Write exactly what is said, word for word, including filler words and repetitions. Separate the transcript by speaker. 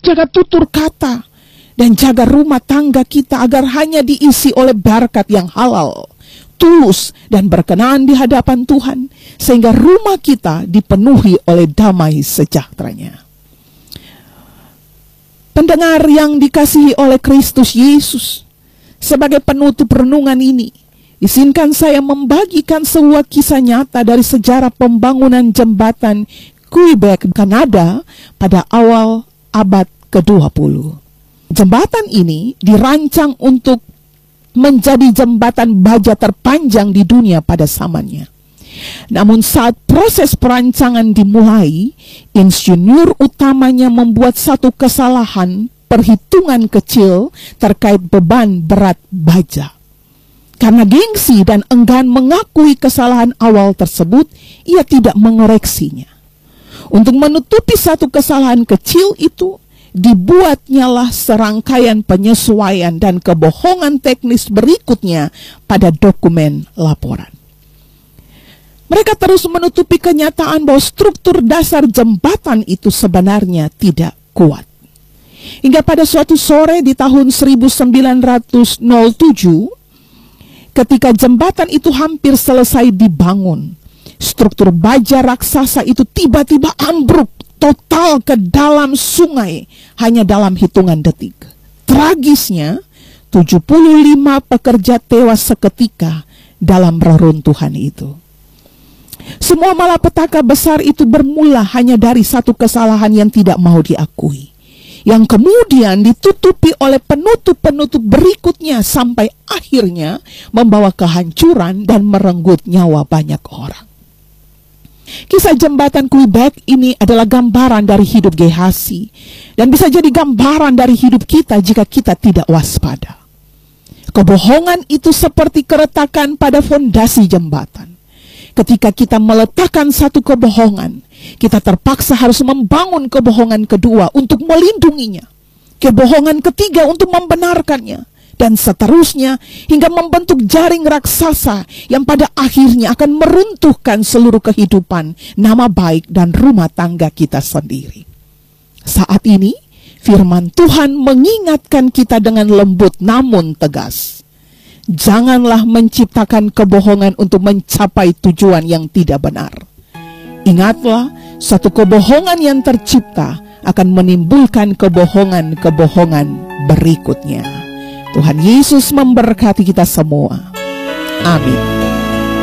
Speaker 1: jaga tutur kata, dan jaga rumah tangga kita agar hanya diisi oleh berkat yang halal, tulus, dan berkenan di hadapan Tuhan, sehingga rumah kita dipenuhi oleh damai sejahteranya. Pendengar yang dikasihi oleh Kristus Yesus, sebagai penutup renungan ini, izinkan saya membagikan sebuah kisah nyata dari sejarah pembangunan jembatan Quebec, Kanada pada awal abad kedua puluh. Jembatan ini dirancang untuk menjadi jembatan baja terpanjang di dunia pada zamannya. Namun saat proses perancangan dimulai, insinyur utamanya membuat satu kesalahan perhitungan kecil terkait beban berat baja. Karena gengsi dan enggan mengakui kesalahan awal tersebut, ia tidak mengoreksinya. Untuk menutupi satu kesalahan kecil itu, dibuatnyalah serangkaian penyesuaian dan kebohongan teknis berikutnya pada dokumen laporan. Mereka terus menutupi kenyataan bahwa struktur dasar jembatan itu sebenarnya tidak kuat. Hingga pada suatu sore di tahun seribu sembilan ratus tujuh, ketika jembatan itu hampir selesai dibangun, struktur baja raksasa itu tiba-tiba ambruk total ke dalam sungai hanya dalam hitungan detik. Tragisnya, tujuh puluh lima pekerja tewas seketika dalam reruntuhan itu. Semua malapetaka besar itu bermula hanya dari satu kesalahan yang tidak mau diakui, yang kemudian ditutupi oleh penutup-penutup berikutnya sampai akhirnya membawa kehancuran dan merenggut nyawa banyak orang. Kisah jembatan Quebec ini adalah gambaran dari hidup Gehazi, dan bisa jadi gambaran dari hidup kita jika kita tidak waspada. Kebohongan itu seperti keretakan pada fondasi jembatan. Ketika kita meletakkan satu kebohongan, kita terpaksa harus membangun kebohongan kedua untuk melindunginya, kebohongan ketiga untuk membenarkannya, dan seterusnya hingga membentuk jaring raksasa yang pada akhirnya akan meruntuhkan seluruh kehidupan, nama baik, dan rumah tangga kita sendiri. Saat ini, firman Tuhan mengingatkan kita dengan lembut namun tegas. Janganlah menciptakan kebohongan untuk mencapai tujuan yang tidak benar. Ingatlah, satu kebohongan yang tercipta akan menimbulkan kebohongan-kebohongan berikutnya. Tuhan Yesus memberkati kita semua. Amin.